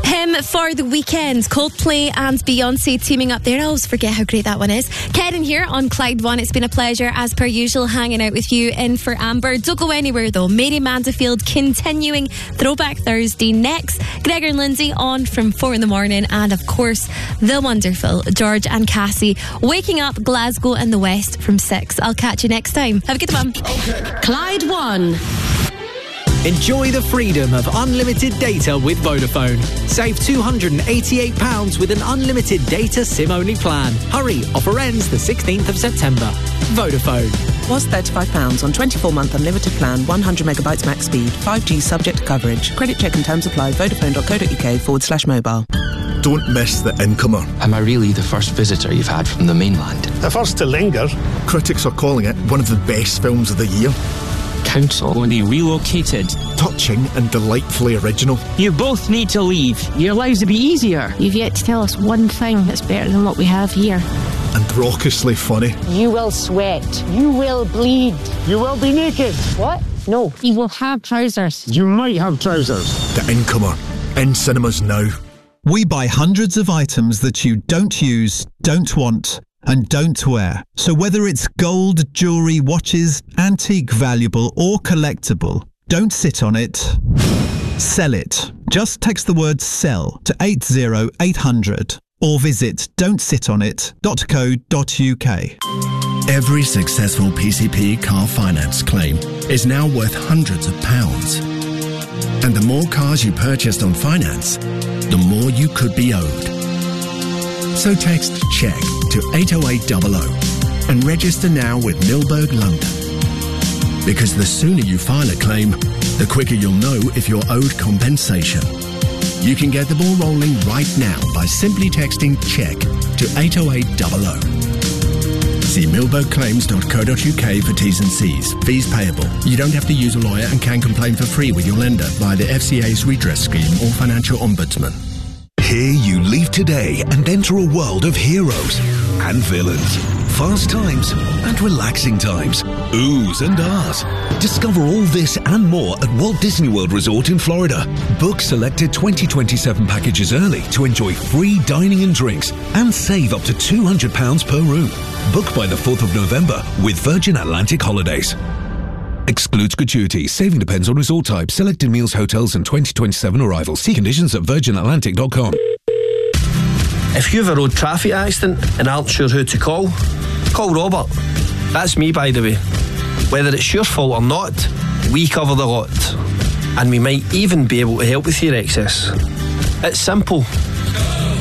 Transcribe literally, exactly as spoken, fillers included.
Him for the weekend. Coldplay and Beyonce teaming up there. I always forget how great that one is. Karen here on Clyde One. It's been a pleasure, as per usual, hanging out with you in for Amber. Don't go anywhere though. Mary Manderfield continuing Throwback Thursday next. Gregor and Lindsay on from four in the morning. And of course, the wonderful George and Cassie waking up Glasgow and the West from six. I'll catch you next time. Have a good one. Okay. Clyde One. Enjoy the freedom of unlimited data with Vodafone. Save two hundred eighty-eight pounds with an unlimited data SIM-only plan. Hurry, offer ends the sixteenth of September. Vodafone. Was thirty-five pounds on twenty-four month unlimited plan, one hundred megabytes max speed, five G subject to coverage. Credit check and terms apply. Vodafone.co.uk forward slash mobile. Don't miss The Incomer. Am I really the first visitor you've had from the mainland? The first to linger. Critics are calling it one of the best films of the year. Council when they relocated. Touching and delightfully original. You both need to leave. Your lives will be easier. You've yet to tell us one thing that's better than what we have here. And raucously funny. You will sweat. You will bleed. You will be naked. What? No. You will have trousers. You might have trousers. The Incomer. In cinemas now. We buy hundreds of items that you don't use, don't want, and don't wear. So whether it's gold, jewellery, watches, antique, valuable or collectible, don't sit on it. Sell it. Just text the word SELL to eight zero eight hundred or visit don't sit on it dot co dot uk. Every successful P C P car finance claim is now worth hundreds of pounds. And the more cars you purchased on finance, the more you could be owed. So text CHECK to eight oh eight hundred and register now with Milberg London. Because the sooner you file a claim, the quicker you'll know if you're owed compensation. You can get the ball rolling right now by simply texting CHECK to eight oh eight hundred. See milberg claims dot co dot uk for T's and C's. Fees payable. You don't have to use a lawyer and can complain for free with your lender via the F C A's redress scheme or financial ombudsman. Here you leave today and enter a world of heroes and villains, fast times and relaxing times, oohs and ahs. Discover all this and more at Walt Disney World Resort in Florida. Book selected twenty twenty-seven packages early to enjoy free dining and drinks and save up to two hundred pounds per room. Book by the fourth of November with Virgin Atlantic Holidays. Excludes gratuity. Saving depends on resort type, selected meals, hotels and twenty twenty-seven arrivals. See conditions at virgin atlantic dot com. If you have a road traffic accident and aren't sure who to call, call Robert. That's me, by the way. Whether it's your fault or not, we cover the lot. And we might even be able to help with your excess. It's simple.